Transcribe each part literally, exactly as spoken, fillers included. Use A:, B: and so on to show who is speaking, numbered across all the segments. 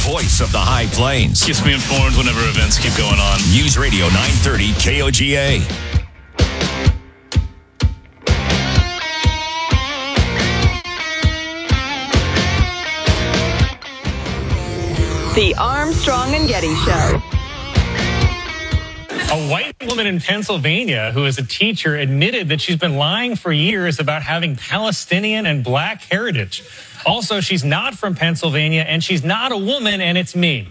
A: voice of the High Plains.
B: Keeps me informed whenever events keep going on.
A: News Radio nine thirty K O G A.
C: The Armstrong and Getty Show.
B: A white woman in Pennsylvania who is a teacher admitted that she's been lying for years about having Palestinian and black heritage. Also, she's not from Pennsylvania, and she's not a woman, and it's me.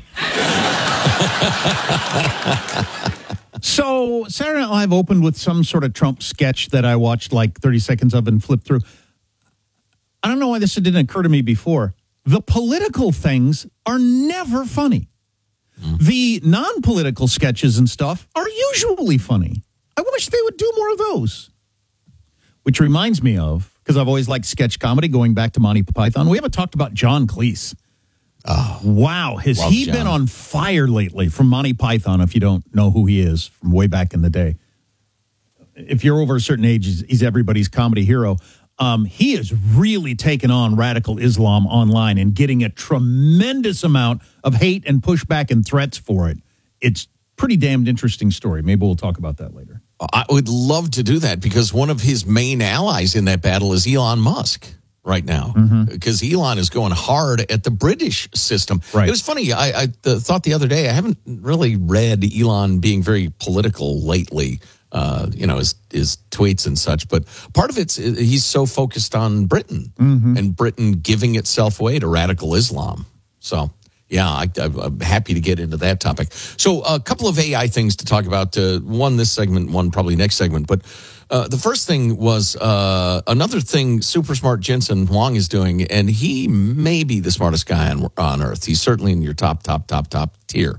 D: So, Saturday Night Live opened with some sort of Trump sketch that I watched like thirty seconds of and flipped through. I don't know why this didn't occur to me before. The political things are never funny. Mm. The non-political sketches and stuff are usually funny. I wish they would do more of those. Which reminds me of, because I've always liked sketch comedy, going back to Monty Python. We haven't talked about John Cleese. Oh, wow. Has he John. been on fire lately from Monty Python, if you don't know who he is from way back in the day? If you're over a certain age, he's, he's everybody's comedy hero. Um, he has really taken on radical Islam online and getting a tremendous amount of hate and pushback and threats for it. It's pretty damned interesting story. Maybe we'll talk about that later.
E: I would love to do that because one of his main allies in that battle is Elon Musk right now, because mm-hmm. Elon is going hard at the British system. Right. It was funny. I, I uh, thought the other day, I haven't really read Elon being very political lately. Uh, you know, his, his tweets and such. But part of it's he's so focused on Britain mm-hmm. and Britain giving itself away to radical Islam. So, yeah, I, I'm happy to get into that topic. So a couple of A I things to talk about. Uh, one this segment, one probably next segment. But uh, the first thing was uh, another thing super smart Jensen Huang is doing, and he may be the smartest guy on, on Earth. He's certainly in your top, top, top, top tier.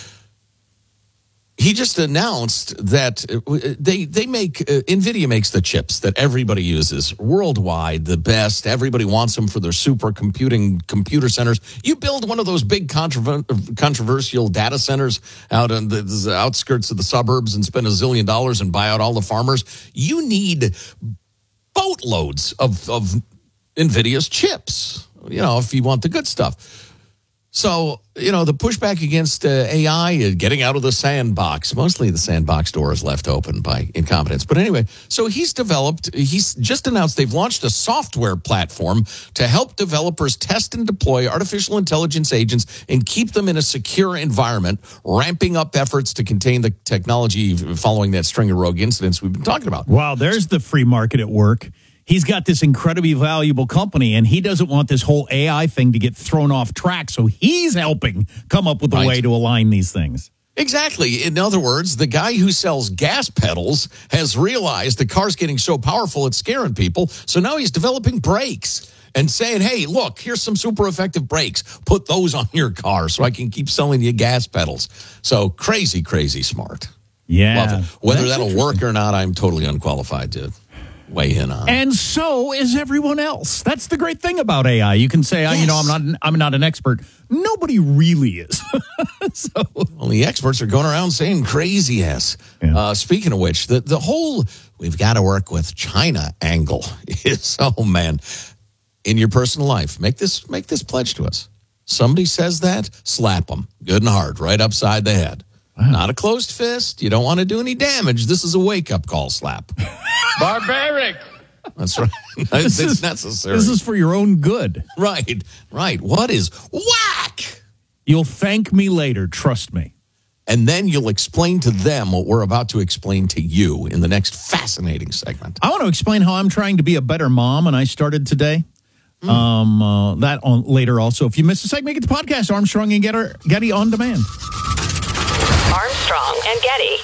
E: He just announced that they they make uh, NVIDIA makes the chips that everybody uses worldwide, the best. Everybody wants them for their supercomputing computer centers. You build one of those big controver- controversial data centers out on the, the outskirts of the suburbs and spend a zillion dollars and buy out all the farmers. You need boatloads of, of NVIDIA's chips, you know, if you want the good stuff. So, you know, the pushback against uh, A I, uh, getting out of the sandbox. Mostly the sandbox door is left open by incompetence. But anyway, so he's developed, he's just announced they've launched a software platform to help developers test and deploy artificial intelligence agents and keep them in a secure environment, ramping up efforts to contain the technology following that string of rogue incidents we've been talking about.
D: Wow, there's the free market at work. He's got this incredibly valuable company, and he doesn't want this whole A I thing to get thrown off track, so he's helping come up with a right. way to align these things.
E: Exactly. In other words, the guy who sells gas pedals has realized the car's getting so powerful it's scaring people, so now he's developing brakes and saying, hey, look, here's some super effective brakes. Put those on your car so I can keep selling you gas pedals. So crazy, crazy smart.
D: Yeah.
E: Love it. Whether That's that'll work or not, I'm totally unqualified to weigh in on.
D: And so is everyone else. That's the great thing about A I. You can say, yes. you know, I'm not I'm not an expert. Nobody really is. so
E: well, the experts are going around saying crazy ass. Yeah. Uh, speaking of which, the, the whole we've got to work with China angle is, oh man, in your personal life, make this make this pledge to us. Somebody says that, slap them good and hard, right upside the head. Wow. Not a closed fist. You don't want to do any damage. This is a wake-up call slap.
F: Barbaric.
E: That's right.
D: This
E: it's
D: is,
E: necessary.
D: This is for your own good.
E: Right, right. What is whack?
D: You'll thank me later, trust me.
E: And then you'll explain to them what we're about to explain to you in the next fascinating segment.
D: I want to explain how I'm trying to be a better mom, and I started today. Mm. Um, uh, that on later also. If you missed a segment, get the podcast, Armstrong and Getty on demand.
C: Armstrong and Getty.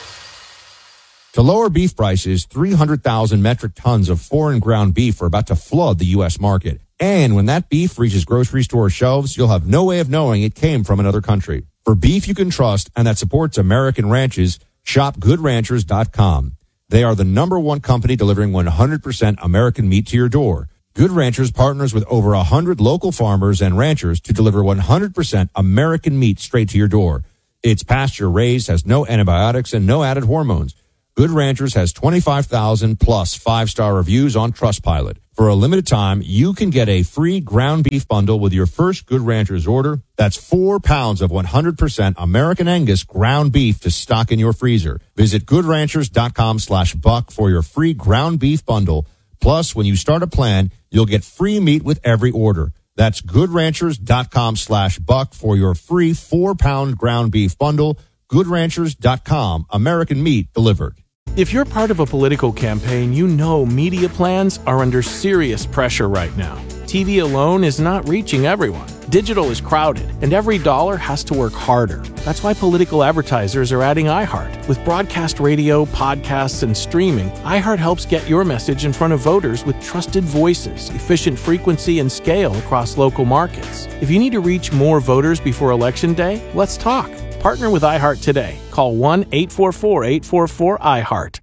G: To lower beef prices, three hundred thousand metric tons of foreign ground beef are about to flood the U S market. And when that beef reaches grocery store shelves, you'll have no way of knowing it came from another country. For beef you can trust and that supports American ranches, shop good ranchers dot com. They are the number one company delivering one hundred percent American meat to your door. Good Ranchers partners with over one hundred local farmers and ranchers to deliver one hundred percent American meat straight to your door. It's pasture-raised, has no antibiotics, and no added hormones. Good Ranchers has twenty-five thousand plus five-star reviews on Trustpilot. For For a limited time, you can get a free ground beef bundle with your first Good Ranchers order. That's four pounds of one hundred percent American Angus ground beef to stock in your freezer. Visit goodranchers.com slash buck for your free ground beef bundle. Plus, when you start a plan, you'll get free meat with every order. That's goodranchers.com slash buck for your free four-pound ground beef bundle. Good Ranchers dot com, American meat delivered.
H: If you're part of a political campaign, you know media plans are under serious pressure right now. T V alone is not reaching everyone. Digital is crowded, and every dollar has to work harder. That's why political advertisers are adding iHeart. With broadcast radio, podcasts, and streaming, iHeart helps get your message in front of voters with trusted voices, efficient frequency, and scale across local markets. If you need to reach more voters before Election Day, let's talk. Partner with iHeart today. Call one eight four four, eight four four, iHeart.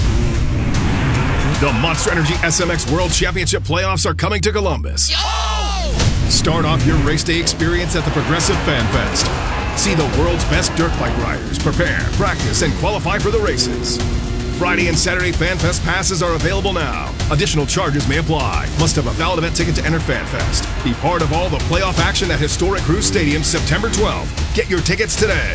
I: The Monster Energy S M X World Championship playoffs are coming to Columbus. Yo! Start off your race day experience at the Progressive Fan Fest. See the world's best dirt bike riders prepare, practice, and qualify for the races. Friday and Saturday Fan Fest passes are available now. Additional charges may apply. Must have a valid event ticket to enter Fan Fest. Be part of all the playoff action at historic Cruise Stadium September twelfth. Get your tickets today.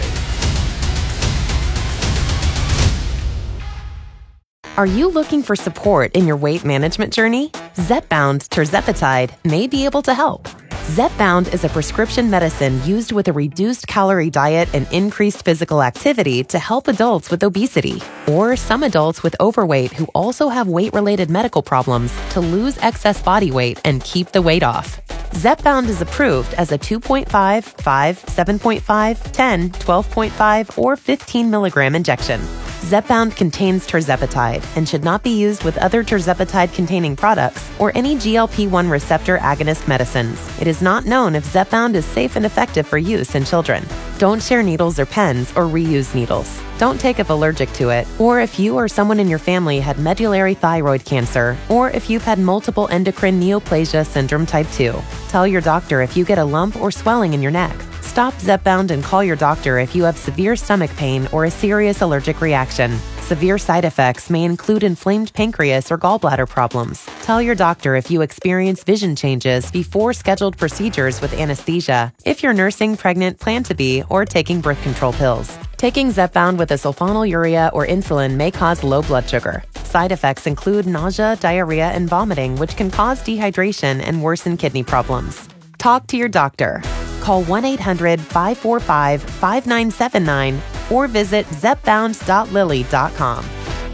J: Are you looking for support in your weight management journey? Zepbound tirzepatide may be able to help. Zepbound is a prescription medicine used with a reduced calorie diet and increased physical activity to help adults with obesity, or some adults with overweight who also have weight-related medical problems to lose excess body weight and keep the weight off. Zepbound is approved as a two point five, five, seven point five, ten, twelve point five, or fifteen milligram injection. Zepbound contains tirzepatide and should not be used with other tirzepatide-containing products or any G L P one receptor agonist medicines. It is not known if Zepbound is safe and effective for use in children. Don't share needles or pens or reuse needles. Don't take if allergic to it, or if you or someone in your family had medullary thyroid cancer, or if you've had multiple endocrine neoplasia syndrome type two. Tell your doctor if you get a lump or swelling in your neck. Stop Zepbound and call your doctor if you have severe stomach pain or a serious allergic reaction. Severe side effects may include inflamed pancreas or gallbladder problems. Tell your doctor if you experience vision changes before scheduled procedures with anesthesia, if you're nursing, pregnant, plan to be, or taking birth control pills. Taking Zepbound with a sulfonylurea or insulin may cause low blood sugar. Side effects include nausea, diarrhea, and vomiting, which can cause dehydration and worsen kidney problems. Talk to your doctor. Call one eight hundred, five four five, five nine seven nine or visit zepbound dot lilly dot com.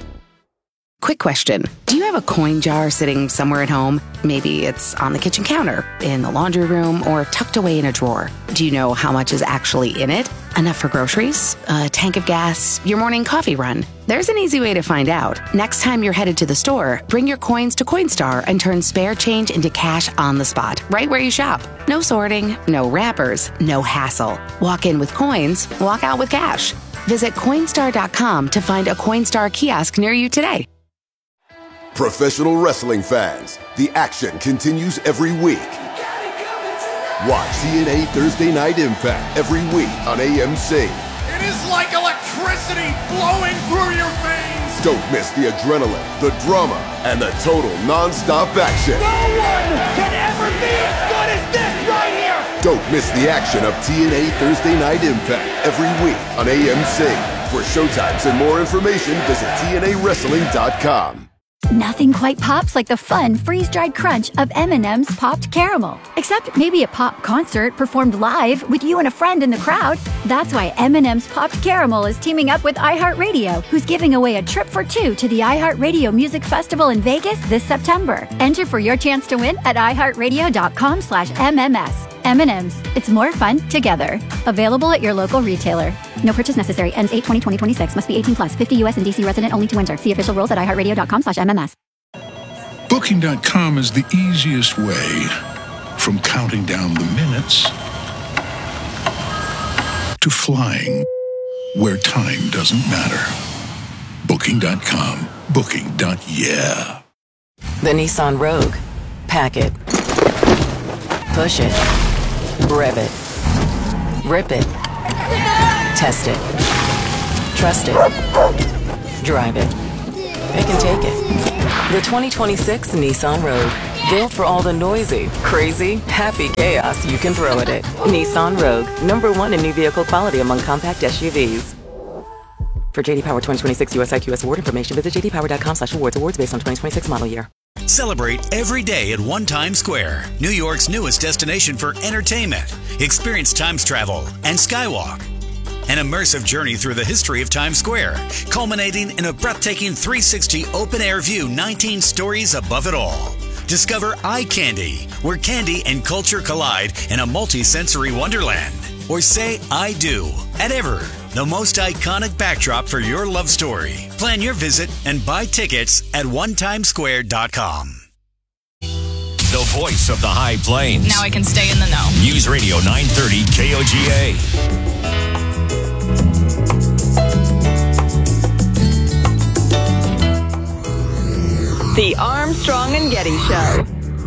K: Quick question. Do you have a coin jar sitting somewhere at home? Maybe it's on the kitchen counter, in the laundry room, or tucked away in a drawer. Do you know how much is actually in it? Enough for groceries, a tank of gas, your morning coffee run? There's an easy way to find out. Next time you're headed to the store, bring your coins to Coinstar and turn spare change into cash on the spot, right where you shop. No sorting, no wrappers, no hassle. Walk in with coins, walk out with cash. Visit Coinstar dot com to find a Coinstar kiosk near you today.
L: Professional wrestling fans, the action continues every week. Watch T N A Thursday Night Impact every week on A M C.
M: It is like electricity flowing through your veins.
L: Don't miss the adrenaline, the drama, and the total non-stop action.
M: No one can ever be as good as this right here.
L: Don't miss the action of T N A Thursday Night Impact every week on A M C. For showtimes and more information, visit T N A wrestling dot com.
N: Nothing quite pops like the fun freeze-dried crunch of M and M's Popped Caramel. Except maybe a pop concert performed live with you and a friend in the crowd. That's why M and M's Popped Caramel is teaming up with iHeartRadio, who's giving away a trip for two to the iHeartRadio Music Festival in Vegas this September. Enter for your chance to win at iHeartRadio dot com slash M M S. M and M's. It's more fun together. Available at your local retailer. No purchase necessary. Ends eight twenty twenty twenty-six. Must be eighteen plus. fifty U S and D C resident only to enter. See official rules at iHeartRadio dot com slash M M S.
O: Booking dot com is the easiest way from counting down the minutes to flying where time doesn't matter. Booking dot com. Booking. Yeah.
P: The Nissan Rogue. Pack it. Push it. Rev it. Rip it. Test it. Trust it. Drive it. It can take it. The twenty twenty-six Nissan Rogue. Built for all the noisy, crazy, happy chaos you can throw at it. Nissan Rogue, number one in new vehicle quality among compact S U Vs. For J D Power twenty twenty-six U S I Q S award information, visit j d power dot com slash awards. Awards based on twenty twenty-six model year.
Q: Celebrate every day at One Times Square, New York's newest destination for entertainment. Experience Times Travel and Skywalk. An immersive journey through the history of Times Square, culminating in a breathtaking three sixty open-air view nineteen stories above it all. Discover Eye Candy, where candy and culture collide in a multi-sensory wonderland. Or say I do at Ever, the most iconic backdrop for your love story. Plan your visit and buy tickets at one times square dot com.
A: The voice of the High Plains.
R: Now I can stay in the know.
A: News Radio nine thirty K O G A.
C: The Armstrong and Getty Show.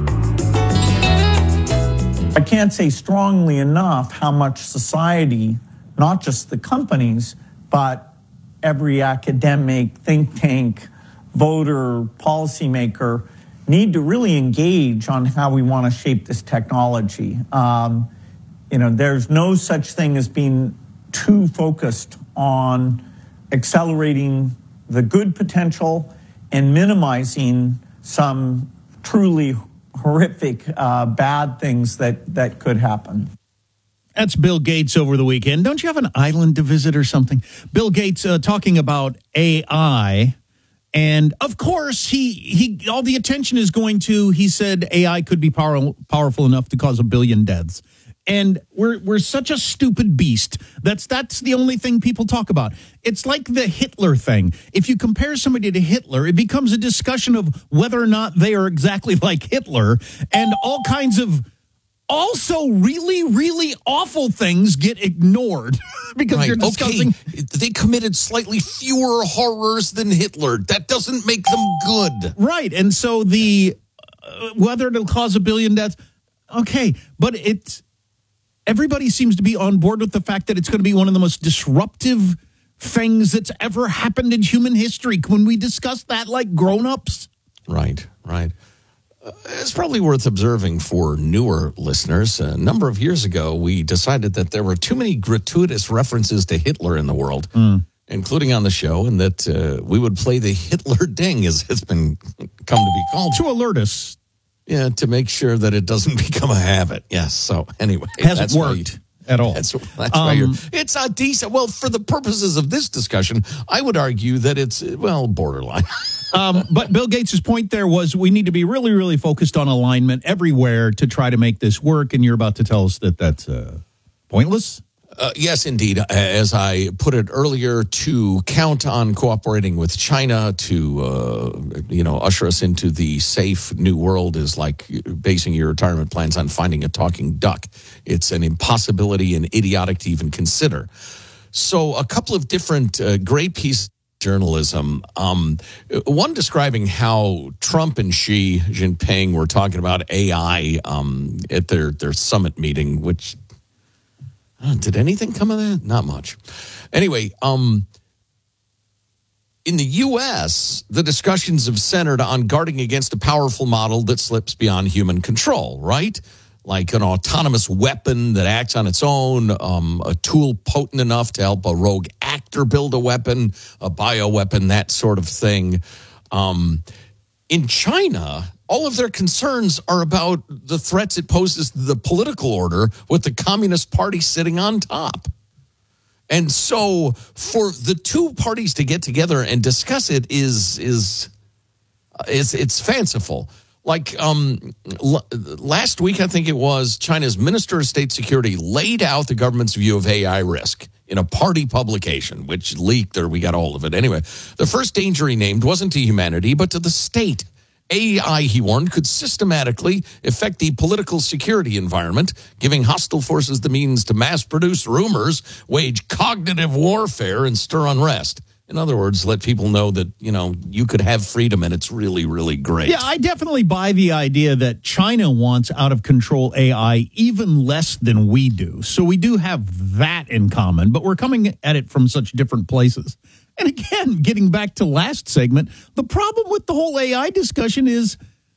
S: I can't say strongly enough how much society, not just the companies, but every academic, think tank, voter, policymaker need to really engage on how we want to shape this technology. Um, you know, there's no such thing as being too focused on accelerating the good potential and minimizing some truly horrific, uh, bad things that, that could happen.
D: That's Bill Gates over the weekend. Don't you have an island to visit or something? Bill Gates uh, talking about A I. And of course, he he all the attention is going to, he said A I could be power, powerful enough to cause a billion deaths. And we're we're such a stupid beast. That's that's the only thing people talk about. It's like the Hitler thing. If you compare somebody to Hitler, it becomes a discussion of whether or not they are exactly like Hitler, and all kinds of also really, really awful things get ignored because
E: right.
D: you're discussing.
E: Okay. They committed slightly fewer horrors than Hitler. That doesn't make them good.
D: Right. And so the uh, whether it'll cause a billion deaths, okay, but it's everybody seems to be on board with the fact that it's going to be one of the most disruptive things that's ever happened in human history. When we discuss that like grown-ups?
E: Right, right. Uh, it's probably worth observing for newer listeners. A number of years ago, we decided that there were too many gratuitous references to Hitler in the world, mm. including on the show, and that uh, we would play the Hitler ding, as it's been come to be called.
D: To alert us.
E: Yeah, to make sure that it doesn't become a habit. Yes. So anyway,
D: hasn't
E: that's
D: worked you, at all.
E: That's, that's um, why you're. It's a decent. Well, for the purposes of this discussion, I would argue that it's well borderline.
D: um, but Bill Gates' point there was we need to be really, really focused on alignment everywhere to try to make this work. And you're about to tell us that that's uh, pointless.
E: Uh, yes, indeed. As I put it earlier, to count on cooperating with China to, uh, you know, usher us into the safe new world is like basing your retirement plans on finding a talking duck. It's an impossibility and idiotic to even consider. So a couple of different uh, great pieces of journalism. Um, one describing how Trump and Xi Jinping were talking about A I um, at their, their summit meeting, which... Uh, did anything come of that? Not much. Anyway, um, in the U S, the discussions have centered on guarding against a powerful model that slips beyond human control, right? Like an autonomous weapon that acts on its own, um, a tool potent enough to help a rogue actor build a weapon, a bioweapon, that sort of thing. Um, in China, all of their concerns are about the threats it poses to the political order with the Communist Party sitting on top. And so for the two parties to get together and discuss it is is is it's fanciful. Like um, l- last week, I think it was, China's Minister of State Security laid out the government's view of A I risk in a party publication, which leaked, or we got all of it. Anyway, the first danger he named wasn't to humanity, but to the state. A I, he warned, could systematically affect the political security environment, giving hostile forces the means to mass-produce rumors, wage cognitive warfare, and stir unrest. In other words, let people know that, you know, you could have freedom and it's really, really great.
D: Yeah, I definitely buy the idea that China wants out-of-control A I even less than we do. So we do have that in common, but we're coming at it from such different places. And again, getting back to last segment, the problem with the whole A I discussion is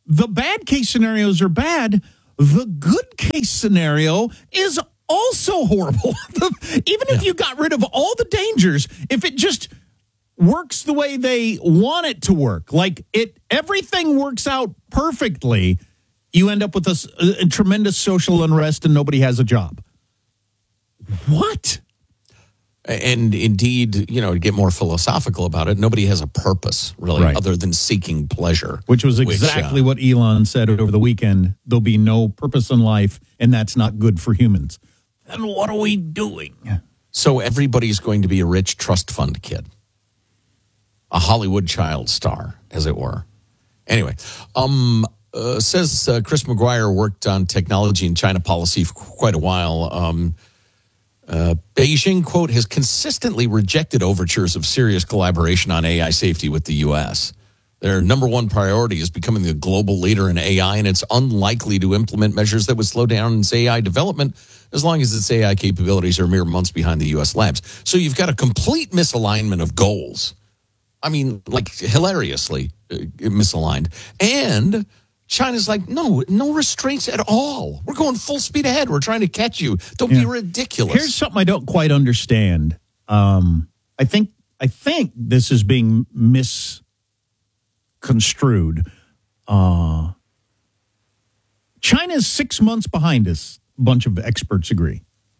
D: the bad case scenarios are bad. The good case scenario is also horrible. Even if yeah. you got rid of all the dangers, if it just works the way they want it to work, like it, everything works out perfectly, you end up with a, a tremendous social unrest and nobody has a job. What?
E: And indeed, you know, to get more philosophical about it, nobody has a purpose, really,
D: right.
E: other than seeking pleasure.
D: Which was exactly which, uh, what Elon said over the weekend. There'll be no purpose in life, and that's not good for humans. Then what are we doing?
E: So everybody's going to be a rich trust fund kid. A Hollywood child star, as it were. Anyway, um, uh, says uh, Chris McGuire worked on technology and China policy for quite a while. Um Uh, Beijing, quote, has consistently rejected overtures of serious collaboration on A I safety with the U S. Their number one priority is becoming the global leader in A I, and it's unlikely to implement measures that would slow down its A I development as long as its A I capabilities are mere months behind the U S labs. So you've got a complete misalignment of goals. I mean, like, hilariously uh, misaligned. And China's like, no, no restraints at all. We're going full speed ahead. We're trying to catch you. Don't yeah. be ridiculous.
D: Here's something I don't quite understand. Um, I think I think this is being misconstrued. Uh, China's six months behind us, a bunch of experts agree.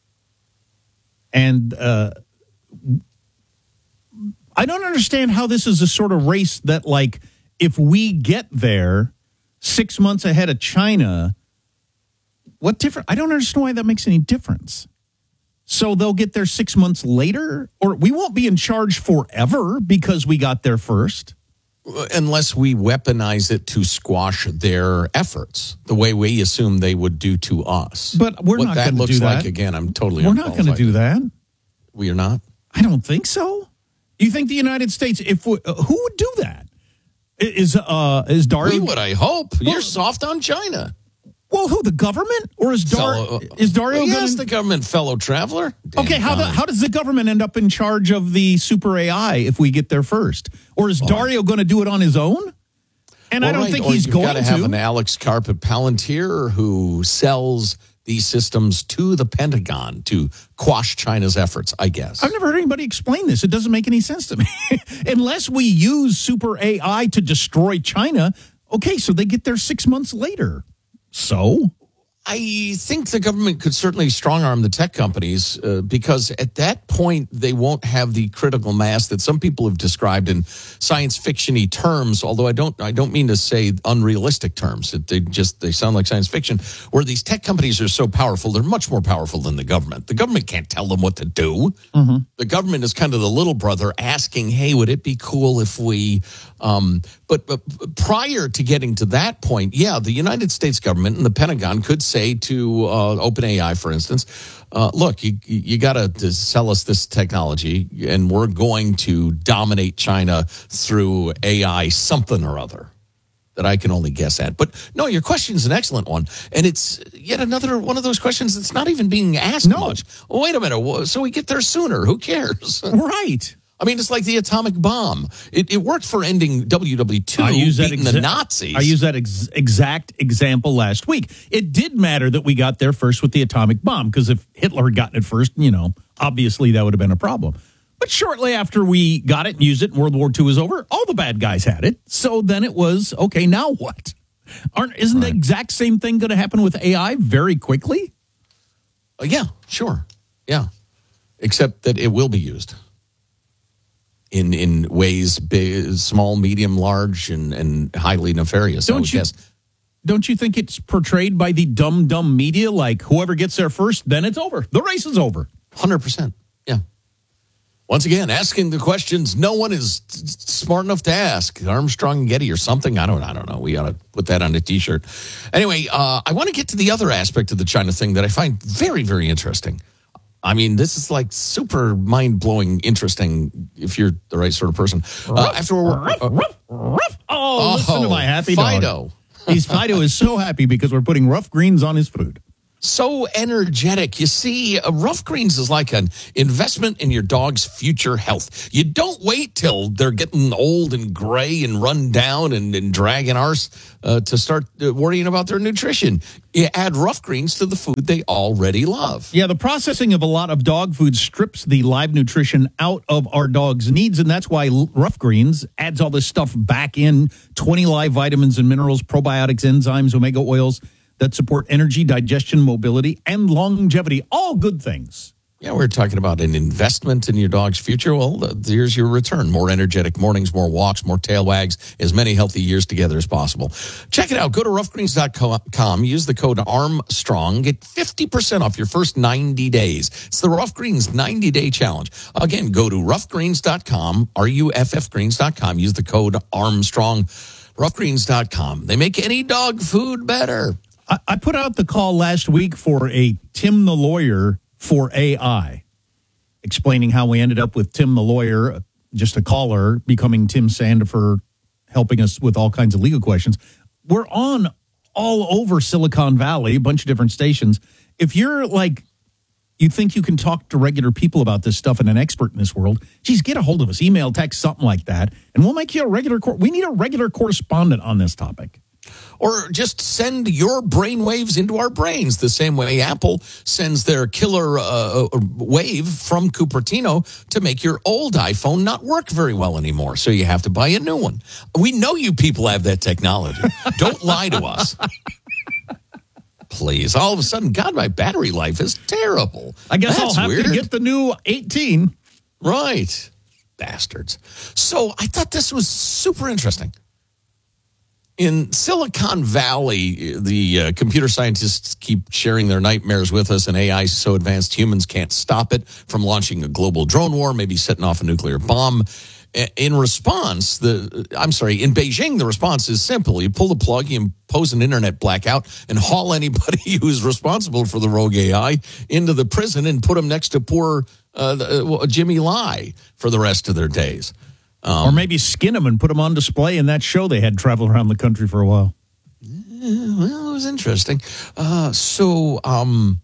D: And uh, I don't understand how this is a sort of race that, like, if we get there six months ahead of China, what different? I don't understand why that makes any difference. So they'll get there six months later, or we won't be in charge forever because we got there first.
E: Unless we weaponize it to squash their efforts, the way we assume they would do to us.
D: But we're
E: what
D: not
E: that
D: going to
E: looks
D: do that.
E: like, again, I'm totally
D: We're not going to do that.
E: We are not?
D: I don't think so. You think the United States, if we, uh, who would do that? Is uh is Dario?
E: We would, I hope. Well, you're soft on China.
D: Well, who, the government, or is Dario?
E: Fellow,
D: is Dario?
E: Well, yes,
D: gonna,
E: the government, fellow traveler. Damn
D: okay, how the, how does the government end up in charge of the super A I if we get there first, or is oh. Dario going to do it on his own? And
E: well,
D: I don't
E: right.
D: think
E: or
D: he's
E: you've
D: going
E: got to have an Alex Karp at Palantir who sells these systems to the Pentagon to quash China's efforts, I guess.
D: I've never heard anybody explain this. It doesn't make any sense to me. Unless we use super A I to destroy China, okay, so they get there six months later. So?
E: I think the government could certainly strong-arm the tech companies uh, because at that point they won't have the critical mass that some people have described in science fiction-y terms, although I don't I don't mean to say unrealistic terms. They just they sound like science fiction, where these tech companies are so powerful, they're much more powerful than the government. The government can't tell them what to do. Mm-hmm. The government is kind of the little brother asking, hey, would it be cool if we... Um, but, but prior to getting to that point, yeah, the United States government and the Pentagon could say to uh, OpenAI, for instance, uh, look, you you got to sell us this technology, and we're going to dominate China through A I something or other that I can only guess at. But no, your question is an excellent one, and it's yet another one of those questions that's not even being asked
D: no.
E: much. Well, wait a minute, so we get there sooner. Who cares?
D: Right.
E: I mean, it's like the atomic bomb. It, it worked for ending W W two, I use that beating exa- the Nazis.
D: I used that ex- exact example last week. It did matter that we got there first with the atomic bomb, because if Hitler had gotten it first, you know, obviously that would have been a problem. But shortly after we got it and used it and World War Two was over, all the bad guys had it. So then it was, okay, now what? Aren't, isn't right. the exact same thing going to happen with A I very quickly?
E: Uh, yeah, sure. Yeah. Except that it will be used. In in ways big, small, medium, large, and, and highly nefarious.
D: Don't
E: I would
D: you?
E: guess.
D: Don't you think it's portrayed by the dumb, dumb media like whoever gets there first, then it's over. The race is over.
E: one hundred percent. Yeah. Once again, asking the questions no one is smart enough to ask. Armstrong and Getty or something. I don't. I don't know. We ought to put that on a T-shirt. Anyway, uh, I want to get to the other aspect of the China thing that I find very, very interesting. I mean, this is like super mind-blowing, interesting, if you're the right sort of person. Uh, after we're, uh,
D: oh, oh, listen to my happy
E: Fido.
D: dog. He's Fido is so happy because we're putting rough greens on his food.
E: So energetic. You see, uh, Rough Greens is like an investment in your dog's future health. You don't wait till they're getting old and gray and run down and, and dragging arse uh, to start uh, worrying about their nutrition. You add Rough Greens to the food they already love.
D: Yeah, the processing of a lot of dog food strips the live nutrition out of our dog's needs, and that's why Rough Greens adds all this stuff back in, twenty live vitamins and minerals, probiotics, enzymes, omega oils, that support energy, digestion, mobility, and longevity. All good things.
E: Yeah, we're talking about an investment in your dog's future. Well, uh, here's your return. More energetic mornings, more walks, more tail wags, as many healthy years together as possible. Check it out. Go to rough greens dot com. Use the code Armstrong. Get fifty percent off your first ninety days. It's the Rough Greens ninety-day challenge. Again, go to rough greens dot com, R U F F greens dot com. Use the code Armstrong. rough greens dot com. They make any dog food better.
D: I, I put out the call last week for a Tim the Lawyer for A I, explaining how we ended up with Tim the Lawyer, just a caller, becoming Tim Sandifer, helping us with all kinds of legal questions. We're on all over Silicon Valley, a bunch of different stations. If you're like, you think you can talk to regular people about this stuff and an expert in this world, geez, get a hold of us, email, text, something like that, and we'll make you a regular, cor- we need a regular correspondent on this topic.
E: Or just send your brainwaves into our brains the same way Apple sends their killer uh, wave from Cupertino to make your old iPhone not work very well anymore. So you have to buy a new one. We know you people have that technology. Don't lie to us. Please. All of a sudden, God, my battery life is terrible.
D: I guess
E: That's
D: I'll have
E: weird.
D: to get the new eighteen.
E: Right. Bastards. So I thought this was super interesting. In Silicon Valley, the uh, computer scientists keep sharing their nightmares with us, and A I is so advanced humans can't stop it from launching a global drone war, maybe setting off a nuclear bomb. In response, the I'm sorry, in Beijing, the response is simple. You pull the plug, you impose an internet blackout, and haul anybody who's responsible for the rogue A I into the prison and put them next to poor uh, uh, Jimmy Lai for the rest of their days. Um,
D: or maybe skin them and put them on display in that show they had travel around the country for a while.
E: Well, it was interesting. Uh, so, um,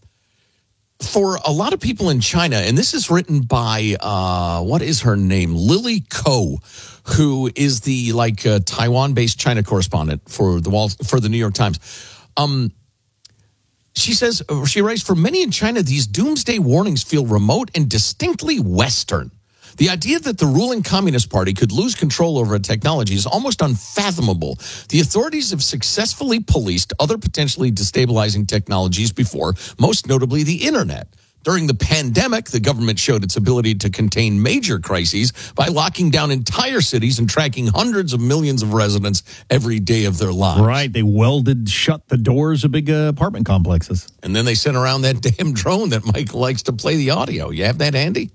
E: for a lot of people in China, and this is written by, uh, what is her name? Lily Ko, who is the like uh, Taiwan-based China correspondent for the Wall for the New York Times. Um, she says, she writes, for many in China, these doomsday warnings feel remote and distinctly Western. The idea that the ruling Communist Party could lose control over a technology is almost unfathomable. The authorities have successfully policed other potentially destabilizing technologies before, most notably the internet. During the pandemic, the government showed its ability to contain major crises by locking down entire cities and tracking hundreds of millions of residents every day of their lives.
D: Right. They welded shut the doors of big uh, apartment complexes.
E: And then they sent around that damn drone that Mike likes to play the audio. You have that handy?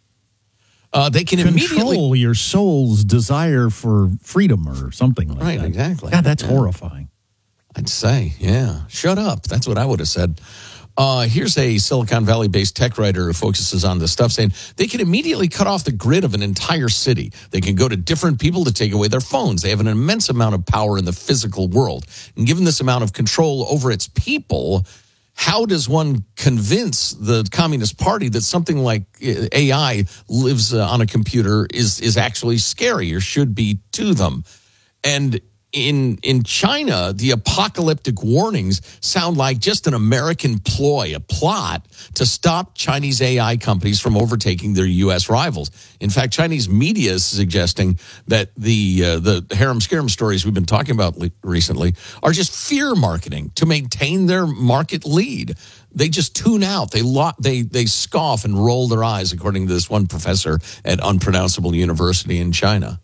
E: Uh, they can
D: Control
E: immediately
D: your soul's desire for freedom or something like
E: right,
D: that.
E: exactly.
D: God, that's
E: yeah.
D: horrifying.
E: I'd say, yeah. Shut up. That's what I would have said. Uh, here's a Silicon Valley-based tech writer who focuses on this stuff, saying they can immediately cut off the grid of an entire city. They can go to different people to take away their phones. They have an immense amount of power in the physical world. And given this amount of control over its people, how does one convince the Communist Party that something like A I lives uh, on a computer is is actually scary or should be to them? And in in China, the apocalyptic warnings sound like just an American ploy, a plot to stop Chinese A I companies from overtaking their U S rivals. In fact, Chinese media is suggesting that the uh, the harem scarum stories we've been talking about le- recently are just fear marketing to maintain their market lead. They just tune out. They lo- they they scoff and roll their eyes, according to this one professor at Unpronounceable University in China.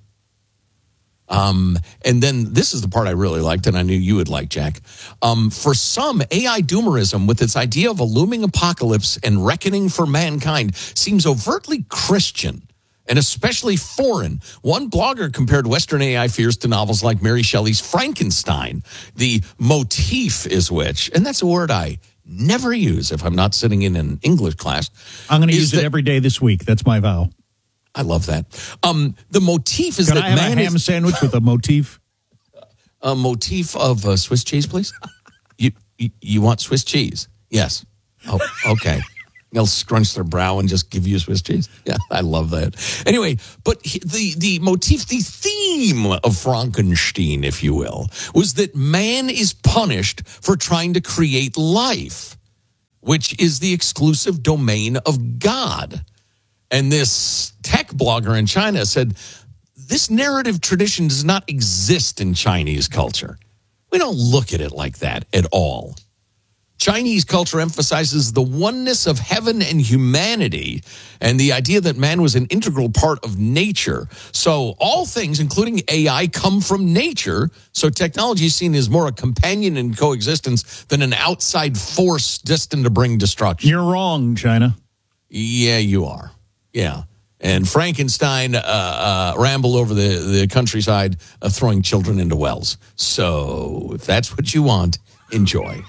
E: Um, and then this is the part I really liked, and I knew you would like, Jack. Um, for some, A I doomerism, with its idea of a looming apocalypse and reckoning for mankind, seems overtly Christian and especially foreign. One blogger compared Western A I fears to novels like Mary Shelley's Frankenstein. The motif is which, and that's a word I never use if I'm not sitting in an English class.
D: I'm going to use
E: that,
D: it every day this week. That's my vow.
E: I love that. Um, the motif is
D: Can
E: that
D: I have
E: man
D: a ham
E: is,
D: sandwich with a motif?
E: A motif of uh, Swiss cheese, please. You, you you want Swiss cheese? Yes. Oh, okay. They'll scrunch their brow and just give you Swiss cheese. Yeah, I love that. Anyway, but the, the motif, the theme of Frankenstein, if you will, was that man is punished for trying to create life, which is the exclusive domain of God. And this tech blogger in China said, this narrative tradition does not exist in Chinese culture. We don't look at it like that at all. Chinese culture emphasizes the oneness of heaven and humanity and the idea that man was an integral part of nature. So all things, including A I, come from nature. So technology is seen as more a companion in coexistence than an outside force destined to bring destruction.
D: You're wrong, China.
E: Yeah, you are. Yeah. And Frankenstein uh, uh, rambled over the, the countryside uh, throwing children into wells. So if that's what you want, enjoy.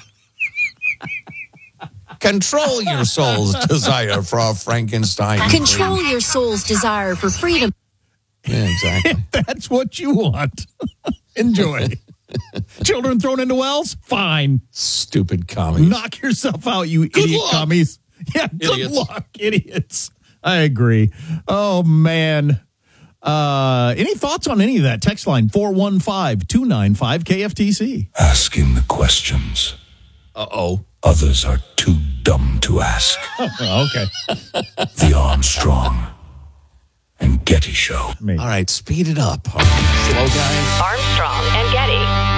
E: Control your soul's desire for a Frankenstein.
R: Control your soul's desire for freedom.
E: Yeah, exactly.
D: If that's what you want, enjoy. Children thrown into wells? Fine.
E: Stupid commies.
D: Knock yourself out, you
E: good
D: idiot
E: luck.
D: commies. Yeah, good
E: Idiots.
D: luck, idiots. I agree. Oh, man. Uh, any thoughts on any of that? Text line four one five, two nine five, K F T C.
O: Asking the questions.
E: Uh-oh.
O: Others are too dumb to ask.
D: Oh, okay.
O: The Armstrong and Getty Show.
E: All right, speed it up. All right, slow guys.
C: Armstrong and Getty.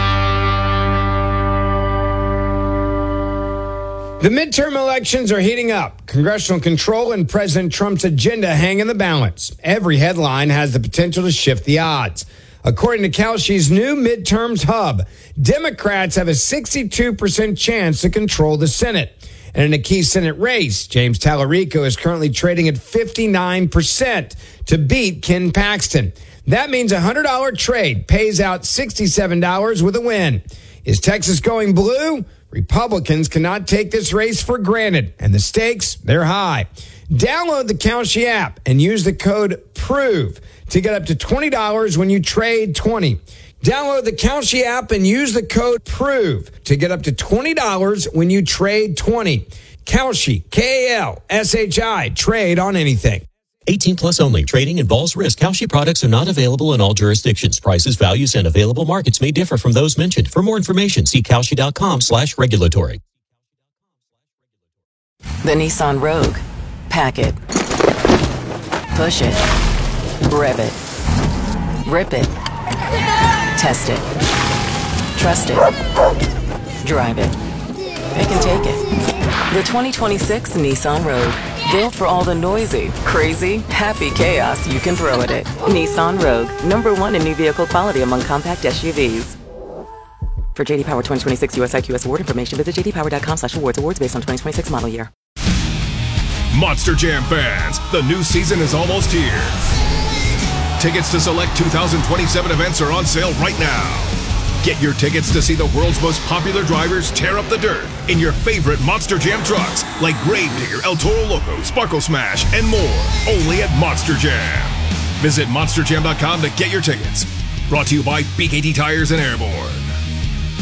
T: The midterm elections are heating up. Congressional control and President Trump's agenda hang in the balance. Every headline has the potential to shift the odds. According to Kalshi's new midterms hub, Democrats have a sixty-two percent chance to control the Senate. And in a key Senate race, James Tallarico is currently trading at fifty-nine percent to beat Ken Paxton. That means a one hundred dollars trade pays out sixty-seven dollars with a win. Is Texas going blue? Republicans cannot take this race for granted, and the stakes, they're high. Download the Kalshi app and use the code PROVE to get up to twenty dollars when you trade twenty. Download the Kalshi app and use the code PROVE to get up to twenty dollars when you trade twenty. Kalshi, K A L S H I, trade on anything.
U: eighteen plus only. Trading involves risk. Kalshi products are not available in all jurisdictions. Prices, values, and available markets may differ from those mentioned. For more information, see Kalshi.com slash regulatory.
P: The Nissan Rogue. Pack it. Push it. Rev it. Rip it. Test it. Trust it. Drive it. Pick and take it. The twenty twenty-six Nissan Rogue. Built for all the noisy, crazy, happy chaos you can throw at it. Nissan Rogue. Number one in new vehicle quality among compact S U Vs. For J D Power twenty twenty-six U S I Q S award information, visit j d power dot com slash awards. Awards based on twenty twenty-six model year.
I: Monster Jam fans, the new season is almost here. Tickets to select two thousand twenty-seven events are on sale right now. Get your tickets to see the world's most popular drivers tear up the dirt in your favorite Monster Jam trucks like Gravedigger, El Toro Loco, Sparkle Smash, and more. Only at Monster Jam. Visit monster jam dot com to get your tickets. Brought to you by B K T Tires and Airborne.